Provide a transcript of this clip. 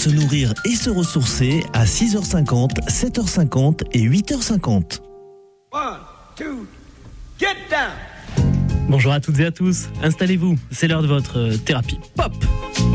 se nourrir et se ressourcer à 6h50, 7h50 et 8h50. 1, 2, get down! Bonjour à toutes et à tous, installez-vous, c'est l'heure de votre thérapie pop.